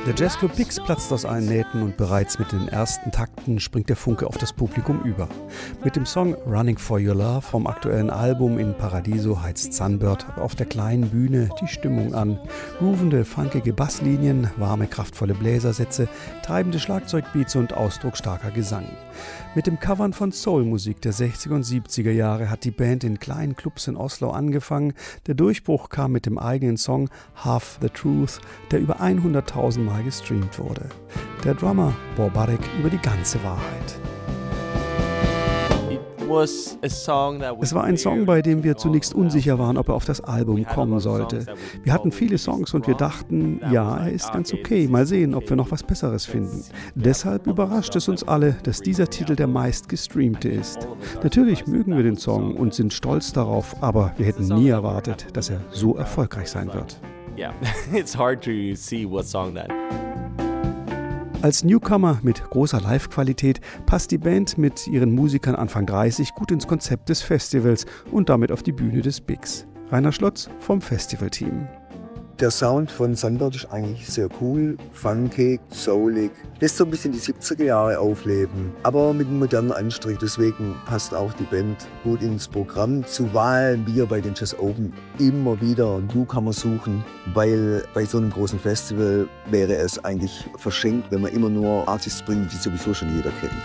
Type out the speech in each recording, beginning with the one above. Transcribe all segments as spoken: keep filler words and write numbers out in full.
Der Jazzclub Pix platzt aus allen Nähten und bereits mit den ersten Takten springt der Funke auf das Publikum über. Mit dem Song Running for Your Love vom aktuellen Album In Paradiso heizt Sunbird auf der kleinen Bühne die Stimmung an. Groovende, funkige Basslinien, warme, kraftvolle Bläsersätze, treibende Schlagzeugbeats und ausdrucksstarker Gesang. Mit dem Covern von Soulmusik der sechziger und siebziger Jahre hat die Band in kleinen Clubs in Oslo angefangen. Der Durchbruch kam mit dem eigenen Song Half the Truth, der über hunderttausend Mal gestreamt wurde. Der Drummer Barbaric über die ganze Wahrheit. Es war ein Song, bei dem wir zunächst unsicher waren, ob er auf das Album kommen sollte. Wir hatten viele Songs und wir dachten, ja, er ist ganz okay, mal sehen, ob wir noch was Besseres finden. Deshalb überrascht es uns alle, dass dieser Titel der meistgestreamte ist. Natürlich mögen wir den Song und sind stolz darauf, aber wir hätten nie erwartet, dass er so erfolgreich sein wird. Yeah, it's hard to see what song that. Als Newcomer mit großer Live-Qualität passt die Band mit ihren Musikern Anfang dreißig gut ins Konzept des Festivals und damit auf die Bühne des Pix. Rainer Schlotz vom Festivalteam. Der Sound von Sunbird ist eigentlich sehr cool, funkig, soulig. Lässt so ein bisschen die siebziger Jahre aufleben, aber mit einem modernen Anstrich. Deswegen passt auch die Band gut ins Programm. Zumal wir bei den Jazz Open immer wieder Newcomer suchen, weil bei so einem großen Festival wäre es eigentlich verschenkt, wenn man immer nur Artists bringt, die sowieso schon jeder kennt.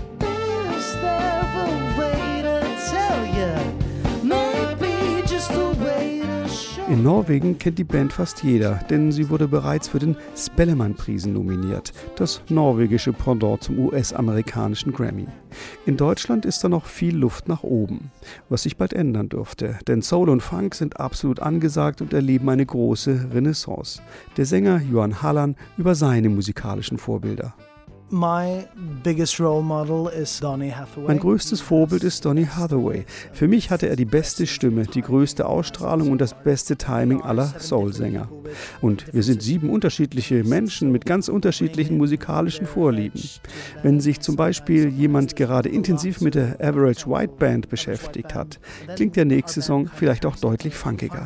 In Norwegen kennt die Band fast jeder, denn sie wurde bereits für den Spellemannprisen nominiert, das norwegische Pendant zum U S-amerikanischen Grammy. In Deutschland ist da noch viel Luft nach oben, was sich bald ändern dürfte, denn Soul und Funk sind absolut angesagt und erleben eine große Renaissance. Der Sänger Johan Hallan über seine musikalischen Vorbilder. My biggest role model is Donny Hathaway. Mein größtes Vorbild ist Donny Hathaway. Für mich hatte er die beste Stimme, die größte Ausstrahlung und das beste Timing aller Soul-Sänger. Und wir sind sieben unterschiedliche Menschen mit ganz unterschiedlichen musikalischen Vorlieben. Wenn sich zum Beispiel jemand gerade intensiv mit der Average White Band beschäftigt hat, klingt der nächste Song vielleicht auch deutlich funkiger.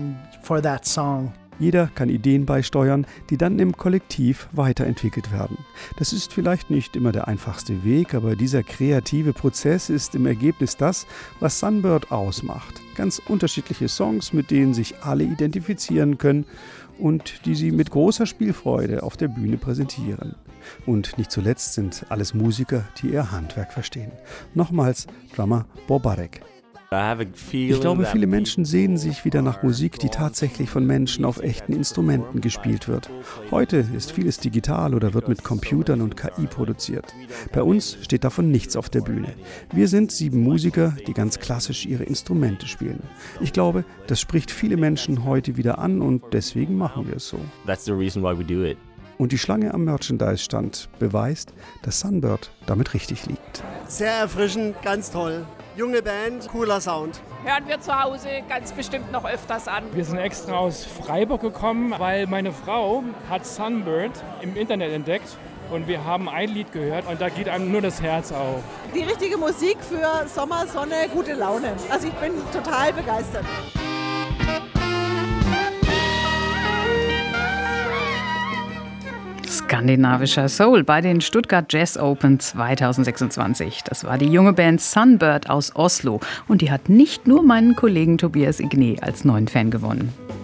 Jeder kann Ideen beisteuern, die dann im Kollektiv weiterentwickelt werden. Das ist vielleicht nicht immer der einfachste Weg, aber dieser kreative Prozess ist im Ergebnis das, was Sunbird ausmacht. Ganz unterschiedliche Songs, mit denen sich alle identifizieren können und die sie mit großer Spielfreude auf der Bühne präsentieren. Und nicht zuletzt sind alles Musiker, die ihr Handwerk verstehen. Nochmals Drummer Barbaric. Ich glaube, viele Menschen sehnen sich wieder nach Musik, die tatsächlich von Menschen auf echten Instrumenten gespielt wird. Heute ist vieles digital oder wird mit Computern und K I produziert. Bei uns steht davon nichts auf der Bühne. Wir sind sieben Musiker, die ganz klassisch ihre Instrumente spielen. Ich glaube, das spricht viele Menschen heute wieder an und deswegen machen wir es so. That's the reason why we do it. Und die Schlange am Merchandise-Stand beweist, dass Sunbird damit richtig liegt. Sehr erfrischend, ganz toll. Junge Band, cooler Sound. Hören wir zu Hause ganz bestimmt noch öfters an. Wir sind extra aus Freiburg gekommen, weil meine Frau hat Sunbird im Internet entdeckt und wir haben ein Lied gehört und da geht einem nur das Herz auf. Die richtige Musik für Sommer, Sonne, gute Laune. Also ich bin total begeistert. Skandinavischer Soul bei den Stuttgart Jazz Open zweitausendsechsundzwanzig. Das war die junge Band Sunbird aus Oslo und die hat nicht nur meinen Kollegen Tobias Igné als neuen Fan gewonnen.